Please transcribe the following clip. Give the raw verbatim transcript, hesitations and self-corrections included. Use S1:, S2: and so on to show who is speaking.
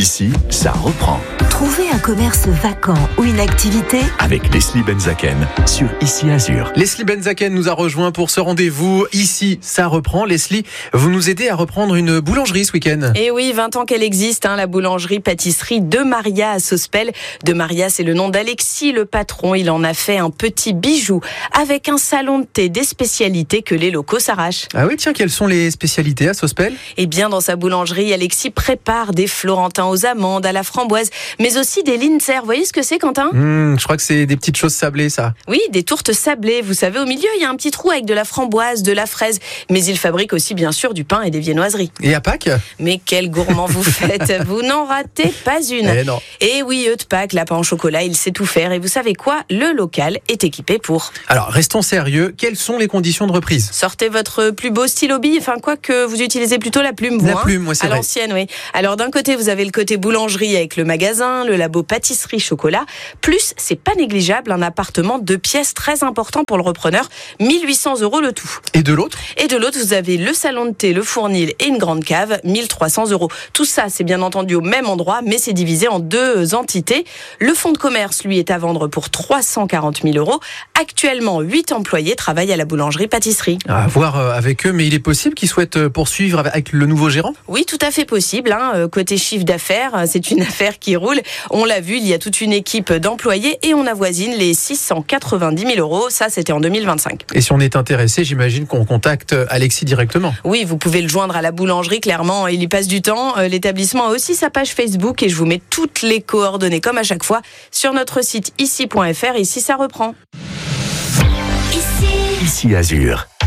S1: Ici, ça reprend.
S2: Trouvez un commerce vacant ou une activité
S1: Avec Leslie Benzaken sur Ici Azur.
S3: Leslie Benzaken nous a rejoint pour ce rendez-vous. Ici, ça reprend. Leslie, vous nous aidez à reprendre une boulangerie ce week-end.
S4: Et oui, vingt ans qu'elle existe, hein, la boulangerie-pâtisserie de Maria à Sospel. De Maria, c'est le nom d'Alexis, le patron. Il en a fait un petit bijou avec un salon de thé des spécialités que les locaux s'arrachent.
S3: Ah oui, tiens, quelles sont les spécialités à Sospel ?
S4: Eh bien, dans sa boulangerie, Alexis prépare des florentins aux amandes, à la framboise, mais aussi des linzer. Vous voyez ce que c'est, Quentin ?
S3: mmh, Je crois que c'est des petites choses sablées, ça.
S4: Oui, des tourtes sablées. Vous savez, au milieu, il y a un petit trou avec de la framboise, de la fraise. Mais il fabrique aussi, bien sûr, du pain et des viennoiseries.
S3: Et à Pâques ?
S4: Mais quel gourmand vous faites. Vous n'en ratez pas une.
S3: Eh non.
S4: Et oui, œufs de Pâques, lapin au chocolat, il sait tout faire. Et vous savez quoi ? Le local est équipé pour.
S3: Alors, restons sérieux. Quelles sont les conditions de reprise ?
S4: Sortez votre plus beau stylo bille. Enfin, quoi que vous utilisez plutôt la plume, vous.
S3: La
S4: hein,
S3: plume, moi, c'est
S4: à
S3: vrai.
S4: l'ancienne, oui. Alors, d'un côté, vous avez le côté boulangerie avec le magasin, le labo pâtisserie chocolat. Plus, c'est pas négligeable, un appartement de pièces très important pour le repreneur. mille huit cents euros le tout.
S3: Et de l'autre ?
S4: Et de l'autre, vous avez le salon de thé, le fournil et une grande cave, mille trois cents euros. Tout ça, c'est bien entendu au même endroit, mais c'est divisé en deux entités. Le fonds de commerce, lui, est à vendre pour trois cent quarante mille euros. Actuellement, huit employés travaillent à la boulangerie-pâtisserie.
S3: À voir avec eux, mais il est possible qu'ils souhaitent poursuivre avec le nouveau gérant ?
S4: Oui, tout à fait possible. Hein. Côté chiffre d'affaires, c'est une affaire qui roule. On l'a vu, il y a toute une équipe d'employés et on avoisine les six cent quatre-vingt-dix mille euros. Ça, c'était en deux mille vingt-cinq.
S3: Et si on est intéressé, j'imagine qu'on contacte Alexis directement.
S4: Oui, vous pouvez le joindre à la boulangerie, clairement, il y passe du temps. L'établissement a aussi sa page Facebook et je vous mets toutes les coordonnées, comme à chaque fois, sur notre site ici point f r. Ici, ça reprend.
S1: Ici Azur.